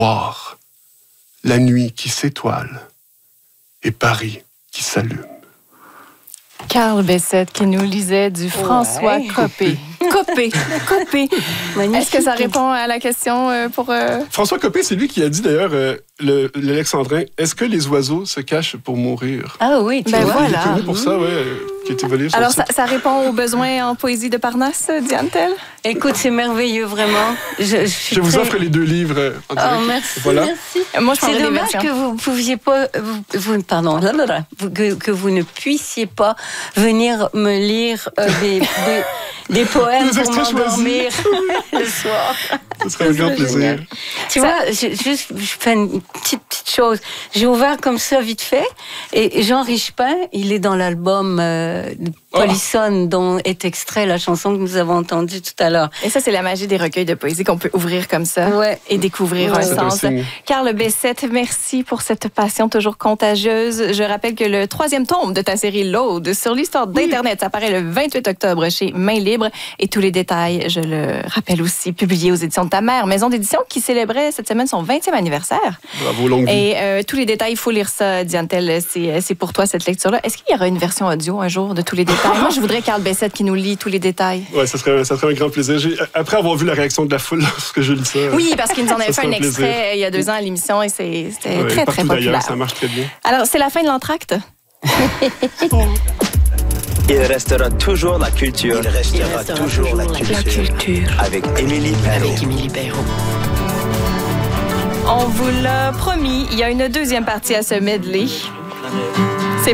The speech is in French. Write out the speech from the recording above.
Voir la nuit qui s'étoile et Paris qui s'allume. Carl Bessette qui nous lisait du François Copé. Copé. Est-ce que ça répond à la question pour... François Copé, c'est lui qui a dit d'ailleurs, l'Alexandrin, est-ce que les oiseaux se cachent pour mourir? Ah oui, tu vois. Il est voilà. connu pour ça, qui a été volé sur Alors, ça. ça répond aux besoins en poésie de Parnasse, Diane Tell? Écoute, c'est merveilleux, vraiment. Je vous offre les 2 livres en direct. Oh, merci, voilà. merci. Moi, je C'est prendrais des dommage versions. que vous pouviez pas, que vous ne puissiez pas venir me lire des poèmes Des pour extraits m'endormir le soir. Ce serait un grand plaisir. Tu vois, je fais une petite chose. J'ai ouvert comme ça vite fait et Jean Richepin, il est dans l'album Polissonne dont est extrait la chanson que nous avons entendue tout à l'heure. Et ça, c'est la magie des recueils de poésie qu'on peut ouvrir comme ça et découvrir un c'est un sens. signe. Carl Bessette, merci pour cette passion toujours contagieuse. Je rappelle que le 3e tome de ta série L'Aude sur l'histoire d'Internet, ça paraît le 28 octobre chez Main Libre. Et tous les détails, je le rappelle aussi, publiés aux éditions de ta mère, maison d'édition qui célébrait cette semaine son 20e anniversaire. Bravo, longue vie. Et tous les détails, il faut lire ça, Diane Tell, c'est pour toi cette lecture-là. Est-ce qu'il y aura une version audio un jour de tous les détails? Moi, je voudrais Carl Bessette qui nous lit tous les détails. Ouais, ça serait un grand plaisir. Après avoir vu la réaction de la foule lorsque je lis ça. Oui, parce qu'il nous en avait ça fait un serait un extrait plaisir. il y a 2 ans à l'émission et c'était très, partout très populaire. d'ailleurs, ça marche très bien. Alors, c'est la fin de l'entracte. Il restera toujours la culture. Il restera toujours la culture. Avec Émilie Perrault. On vous l'a promis, il y a une 2e partie à ce medley.